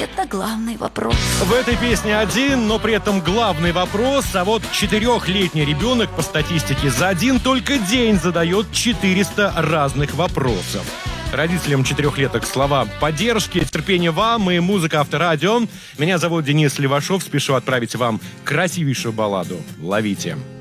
это главный вопрос. В этой песне один, но при этом главный вопрос. А вот 4-летний ребенок по статистике за один только день задает 400 разных вопросов. Родителям 4-леток слова поддержки, терпения вам и музыка Авторадио. Меня зовут Денис Левашов. Спешу отправить вам красивейшую балладу. Ловите.